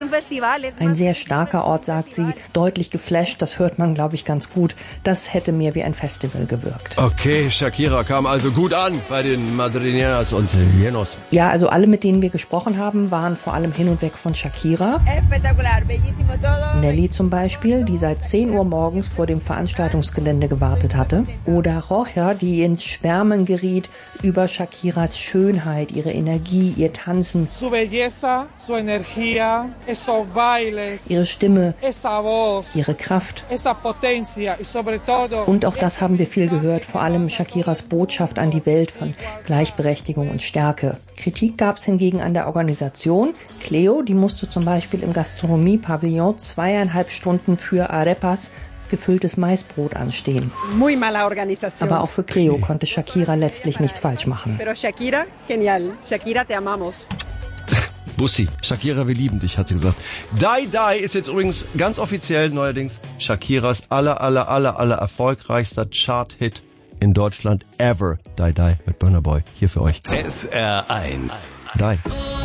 Ein sehr starker Ort, sagt sie, deutlich geflasht, das hört man, glaube ich, ganz gut. Das hätte mehr wie ein Festival gewirkt. Okay, Shakira kam also gut an bei den Madrileñas und Llenos. Ja, also alle, mit denen wir gesprochen haben, waren vor allem hin und weg von Shakira. Nelly zum Beispiel, die seit 10 Uhr morgens vor dem Veranstaltungsgelände gewartet hatte. Oder Rocha, die ins Schwärmen geriet über Shakiras Schönheit, ihre Energie, ihr Tanzen, ihre Stimme, ihre Kraft. Und auch das haben wir viel gehört, vor allem Shakiras Botschaft an die Welt von Gleichberechtigung und Stärke. Kritik gab es hingegen an der Organisation. Cleo, die musste zum Beispiel im Gastronomie-Pavillon 2,5 Stunden für Arepas, gefülltes Maisbrot, anstehen. Aber auch für Cleo konnte Shakira letztlich nichts falsch machen. Bussi, Shakira, wir lieben dich, hat sie gesagt. Die Die ist jetzt übrigens ganz offiziell neuerdings Shakiras aller erfolgreichster Chart-Hit in Deutschland ever. Die Die mit Burna Boy. Hier für euch. SR1. Die.